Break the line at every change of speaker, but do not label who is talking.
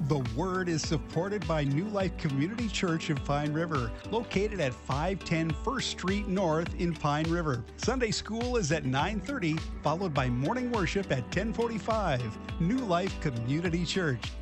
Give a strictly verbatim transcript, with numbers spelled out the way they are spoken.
The Word is supported by New Life Community Church of Pine River, located at five ten First Street North in Pine River. Sunday school is at nine thirty, followed by morning worship at ten forty-five. New Life Community Church.